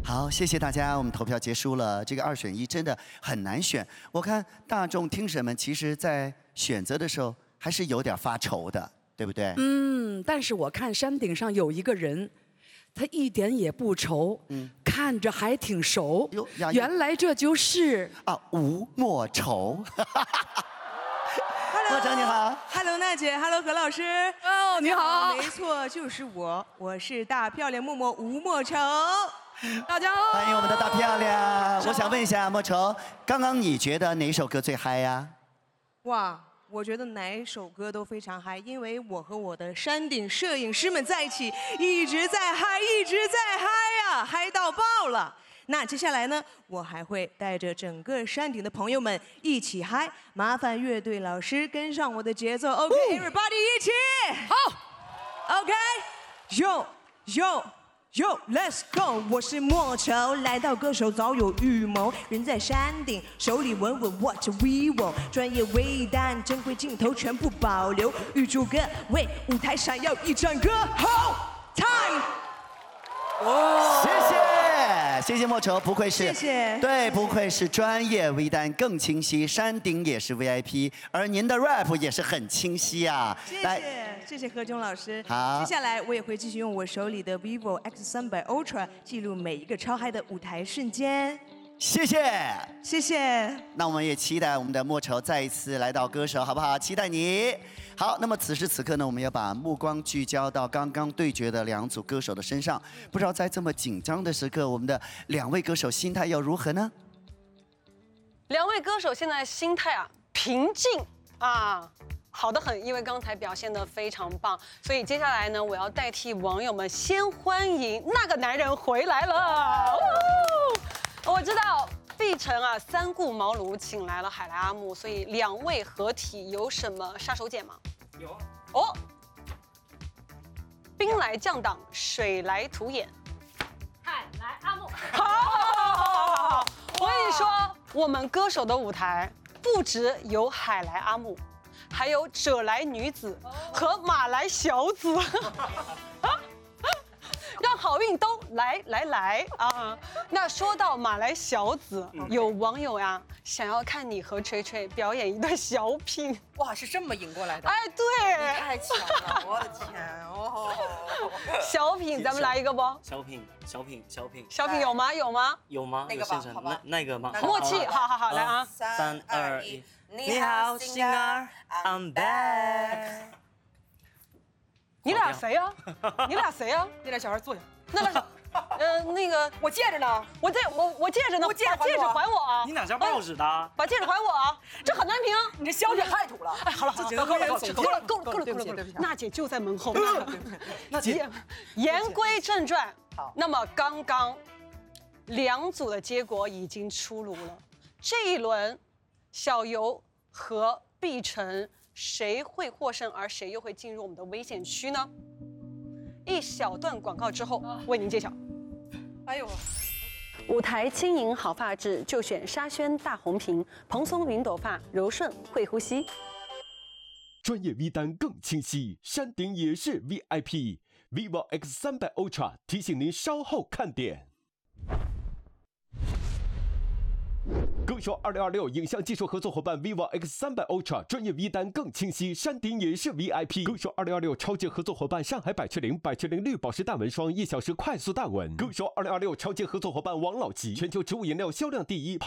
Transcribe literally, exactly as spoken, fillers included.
好，谢谢大家，我们投票结束了。这个二选一真的很难选，我看大众听审们其实在选择的时候还是有点发愁的，对不对？ 嗯，但是我看山顶上有一个人，他一点也不愁，嗯，看着还挺熟。原来这就是啊，吴莫愁。莫愁你好 ，Hello 娜姐 ，Hello 何老师， 哦你好， 没错，就是我，我是大漂亮默默吴莫愁。 大家好， 欢迎我们的大漂亮。我想问一下莫愁，刚刚你觉得哪首歌最嗨呀？ 哇，我觉得哪首歌都非常嗨，因为我和我的山顶摄影师们在一起，一直在嗨，一直在嗨呀，嗨到爆了。那接下来呢，我还会带着整个山顶的朋友们一起嗨，麻烦乐队老师跟上我的节奏 ，OK，everybody 一起， 好 ，OK，Yo Yo Yo Let's Go， 我是莫愁，来到歌手早有预谋，人在山顶，手里稳稳握着 vivo， 专业微单，珍贵镜头全部保留，预祝各位舞台闪耀一展歌好 time。 哦，谢谢，谢谢莫愁，不愧是， 谢谢， 对，不愧是专业微单更清晰，山顶也是 V I P， 而您的 rap 也是很清晰啊。 谢谢，谢谢何炅老师。 好， 接下来我也会继续用我手里的 vivo X 三百 Ultra 记录每一个超嗨的舞台瞬间。 谢谢， 谢谢。 那我们也期待我们的莫愁再一次来到歌手，好不好？期待你。好，那么此时此刻呢，我们要把目光聚焦到刚刚对决的两组歌手的身上。不知道在这么紧张的时刻，我们的两位歌手心态又如何呢？ 两位歌手现在心态啊平静啊，好得很，因为刚才表现得非常棒，所以接下来呢，我要代替网友们先欢迎那个男人回来了。我知道。碧城啊，三顾茅庐请来了海来阿木，所以两位合体有什么杀手锏吗？ 有。 哦，兵来将挡，水来土掩。 海来阿木。 好，好，好，好，好，好。我跟你说，我们歌手的舞台不只有海来阿木，还有者来女子和马来小子。让好运都来来来啊！那说到马来小子，有网友呀想要看你和锤锤表演一段小品。 哇，是这么引过来的？ 哎，对， 太强了，我的天哦！ 小品，咱们来一个不？ 小品，小品，小品， 小品有吗？有吗？ 有吗？ 那个吧，好吧， 那个吗？ 默契，好好好，来啊！ 三二一，你好，星儿 ，I'm back。 你俩谁呀？你俩谁呀？ 那俩小孩坐下。 那俩，呃，那个我借着呢， 我这我我借着呢， 我戒指把戒指还我啊！ 你哪家报纸的？ 把戒指还我啊！这很难评。 你这消息太土了。 哎，好了好了，够了够了够了够了够了够了够了！娜姐就在门后。 娜姐， 言归正传，好，那么刚刚两组的结果已经出炉了，这一轮小游和碧城。谁会获胜，而谁又会进入我们的危险区呢？一小段广告之后为您揭晓。 哎呦， 舞台轻盈好发质，就选沙宣大红瓶，蓬松云朵发，柔顺会呼吸。 专业 V 单更清晰，山顶也是 V I P。vivo X 三百 Ultra 提醒您稍后看点。歌手二零二六影像技术合作伙伴 vivo X 三百 Ultra 专业 V 单更清晰，山顶也是 V I P。歌手二零二六超级合作伙伴上海百雀羚百雀羚绿宝石淡纹霜，一小时快速淡纹。歌手二零二六超级合作伙伴王老吉，全球植物颜料销量第一。